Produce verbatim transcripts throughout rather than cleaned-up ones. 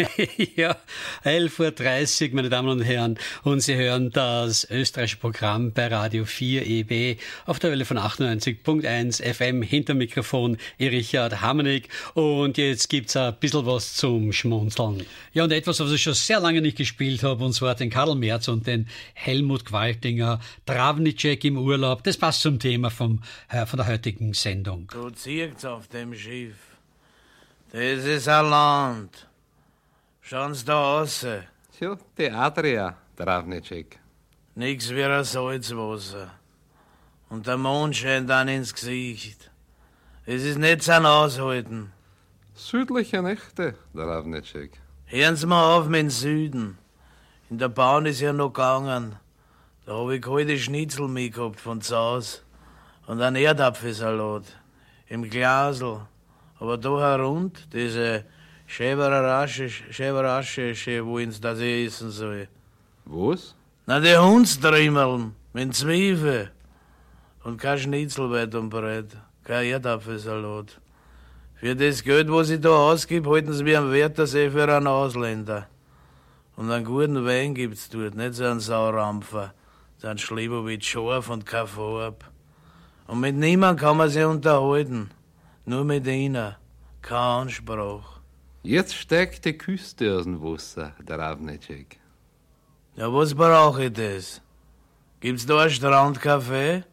Ja, elf Uhr dreißig, meine Damen und Herren, und Sie hören das österreichische Programm bei Radio vier E B auf der Welle von achtundneunzig Komma eins F M. Hinter Mikrofon Richard Hamanik, und jetzt gibt's ein bisschen was zum Schmunzeln. Ja, und etwas, was ich schon sehr lange nicht gespielt habe, und zwar den Karl Merz und den Helmut Gwaltinger, Travnicek im Urlaub. Das passt zum Thema vom, äh, von der heutigen Sendung. Du ziehst auf dem Schiff. Das ist ein Land. Schauen da raus. Tja, die Adria, Travnicek. Nix wie ein Salzwasser. Und der Mond scheint dann ins Gesicht. Es ist nicht zum Aushalten. Südliche Nächte, Travnicek. Hören Sie mal auf mit dem Süden. In der Bahn ist ja noch gegangen. Da hab ich kalte Schnitzel mitgehabt von zu Hause. Und einen Erdapfelsalat. Im Glasl. Aber da herund, diese Schäberasche, Schäberasche, wo ins das essen soll. Was? Na, die Hundsdrimmeln mit Zwiebeln. Und kein Schnitzel weit und breit. Kein Erdapfelsalat. Für das Geld, was ich da ausgib, halten sie mir am Wörthersee für einen Ausländer. Und einen guten Wein gibt's dort, nicht so einen Saurampfer. So einen Schlibowitz scharf und kein Farb. Und mit niemand kann man sich unterhalten. Nur mit ihnen. Kein Anspruch. Jetzt steigt die Küste aus dem Wasser, Travnicek. Ja, was brauch ich das? Gibt's da ein Strandcafé?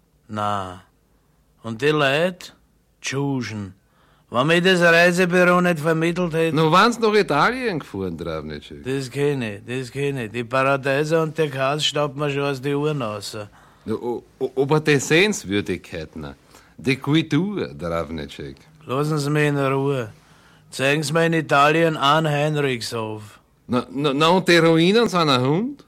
Na. Und die Leute? Tschuschen. Wenn mir das Reisebüro nicht vermittelt hätte... Nun waren sie nach Italien gefahren, Travnicek. Das kenne ich, das kenne ich. Die Paradeiser und der Kas staubt mir schon aus den Uhren raus. Ja, aber die Sehenswürdigkeiten, die Kultur, Travnicek. Lassen Sie mich in Ruhe. Zeigen Sie mir in Italien einen Heinrichshof. Na, na, na, und die Ruinen sind ein Hund?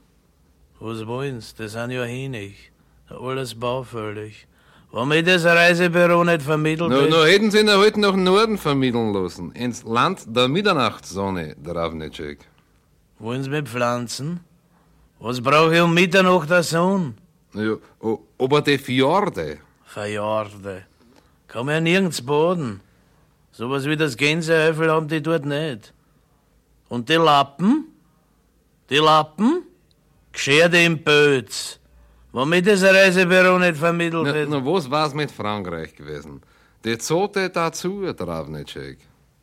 Was wollen Sie? Das sind ja hinig. Alles baufällig. Wenn mir das Reisebüro nicht vermittelt Na, hätte... na, hätten sie ihn heute nach Norden vermitteln lassen. Ins Land der Mitternachtssonne, Travnicek. Wollen Sie mich pflanzen? Was brauche ich um Mitternacht der Sonne? Ja, o- aber die Fjorde. Verjahrt. Kann man ja nirgends baden. Sowas wie das Gänsehäufel haben die dort nicht. Und die Lappen? Die Lappen? Gescherte im Böz. Wenn mir das Reisebüro nicht vermittelt Na, hätte. na, was war's mit Frankreich gewesen? Die Zote dazu, Travnicek.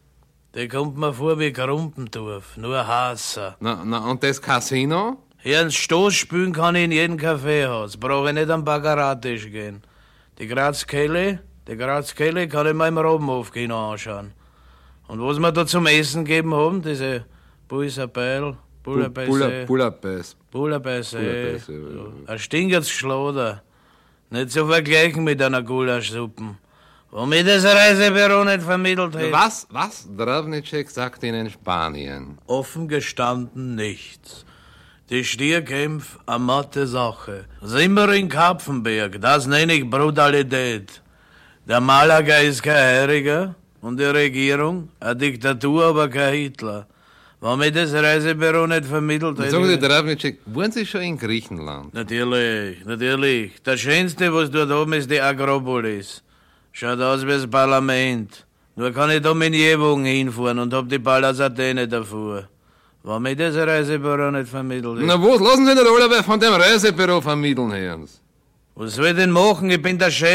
Der kommt mir vor wie Krumpendorf, nur Hasser. Na, na, und das Casino? Hier ins Stoß spülen kann ich in jedem Kaffeehaus. Brauche ich nicht am Baccarat-Tisch gehen. Die Grazkelle, die Grazkelle kann ich mir im Robenhof gehen anschauen. Und was wir da zum Essen gegeben haben, diese Buisabel, Bouillabaisse, Bouillabaisse. Bouillabaisse, Bouillabaisse, ja, so. ja. Ein stinkert's Geschloder. Nicht zu vergleichen mit einer Gulaschsuppe. Wenn mir das Reisebüro nicht vermittelt hätte. Was, was, Travnicek sagt Ihnen Spanien? Offen gestanden nichts. Die Stierkämpfe, eine matte Sache. Sind wir in Kapfenberg, das nenne ich Brutalität. Der Malaga ist kein Heiriger und die Regierung, eine Diktatur, aber kein Hitler. Wenn mir das Reisebüro nicht vermittelt hätte... Sagen Sie, Travnicek, waren Sie schon in Griechenland? Natürlich, natürlich. Das Schönste, was dort oben ist, die Akropolis. Schaut aus wie das Parlament. Nur kann ich da mit dem Jewogen hinfahren und hab die Pallas Athene davor. Wenn mir das Reisebüro nicht vermittelt hätte... Na was, lassen Sie nicht alle von dem Reisebüro vermitteln, Herrn. Was soll ich denn machen? Ich bin der Chef.